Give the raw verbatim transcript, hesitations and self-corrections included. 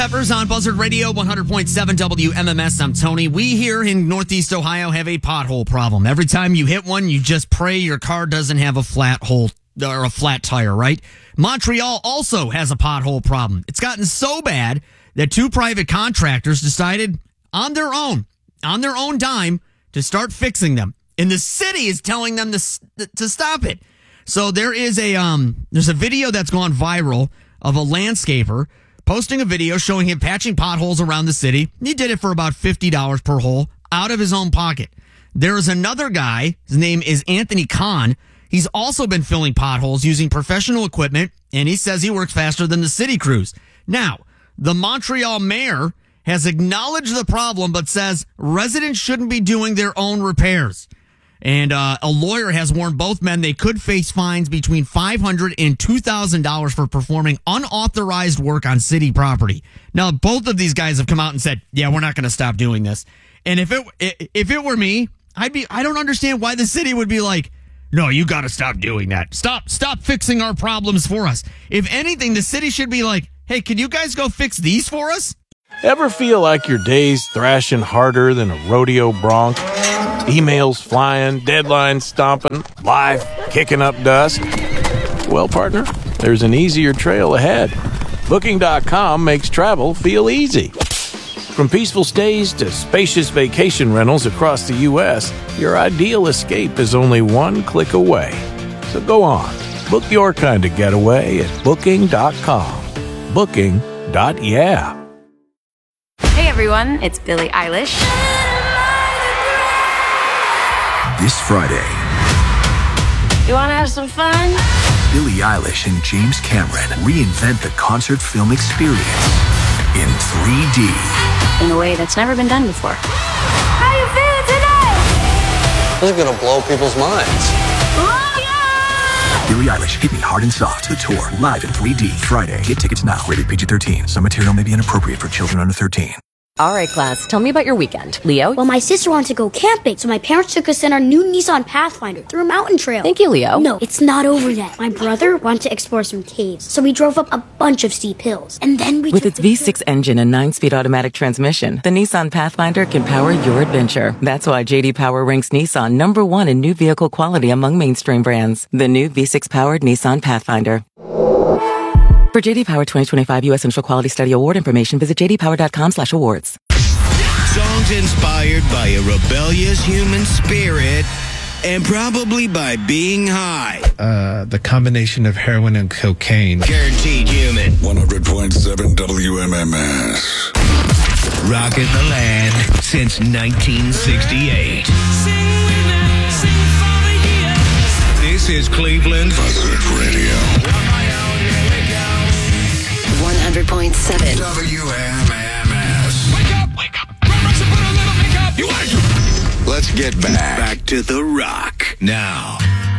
Peppers on Buzzard Radio, one hundred point seven W M M S. I'm Tony. We here in Northeast Ohio have a pothole problem. Every time you hit one, you just pray your car doesn't have a flat hole or a flat tire, right? Montreal also has a pothole problem. It's gotten so bad that two private contractors decided on their own, on their own dime, to start fixing them. And the city is telling them to, to stop it. So there is a um, there's a video that's gone viral of a landscaper posting a video showing him patching potholes around the city. He did it for about fifty dollars per hole out of his own pocket. There is another guy. His name is Anthony Kahn. He's also been filling potholes using professional equipment, and he says he works faster than the city crews. Now, the Montreal mayor has acknowledged the problem, but says residents shouldn't be doing their own repairs. And uh, a lawyer has warned both men they could face fines between five hundred dollars and two thousand dollars for performing unauthorized work on city property. Now, both of these guys have come out and said, yeah, we're not going to stop doing this. And if it if it were me, I'd be I don't understand why the city would be like, no, you got to stop doing that. Stop, stop fixing our problems for us. If anything, the city should be like, hey, can you guys go fix these for us? Ever feel like your day's thrashing harder than a rodeo bronc? Emails flying, deadlines stomping, life kicking up dust? Well, partner, there's an easier trail ahead. Booking dot com makes travel feel easy. From peaceful stays to spacious vacation rentals across the U S, your ideal escape is only one click away. So go on, book your kind of getaway at Booking dot com. Booking. Yeah. Hey everyone, it's Billie Eilish. This Friday, You wanna have some fun? Billie Eilish and James Cameron reinvent the concert film experience in three D. In a way that's never been done before. How you feeling today? This is gonna blow people's minds. Oh, yeah! Billie Eilish, Hit Me Hard and Soft, the tour, live in three D, Friday. Get tickets now, rated P G thirteen. Some material may be inappropriate for children under thirteen. All right, class, tell me about your weekend. Leo? Well, my sister wanted to go camping, so my parents took us in our new Nissan Pathfinder through a mountain trail. Thank you, Leo. No, it's not over yet. My brother wanted to explore some caves, so we drove up a bunch of steep hills. And then we With took its the V six engine and nine-speed automatic transmission, the Nissan Pathfinder can power your adventure. That's why J D Power ranks Nissan number one in new vehicle quality among mainstream brands. The new V six-powered Nissan Pathfinder. For J D Power twenty twenty-five U S Central Quality Study Award information, visit j d power dot com slash awards. Songs inspired by a rebellious human spirit and probably by being high. Uh, the combination of heroin and cocaine. Guaranteed human. one hundred point seven W M M S. Rocking the land since nineteen sixty-eight. This is Cleveland's Buzzard Radio. one hundred point seven W M M S. Wake up! Wake up! You like it? Let's get back. Back to the rock. Now,